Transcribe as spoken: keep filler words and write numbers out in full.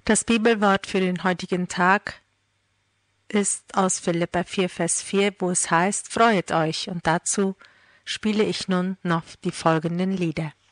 Das Bibelwort für den heutigen Tag ist aus Philipper vier, Vers vier, wo es heißt, freuet euch, und dazu spiele ich nun noch die folgenden Lieder.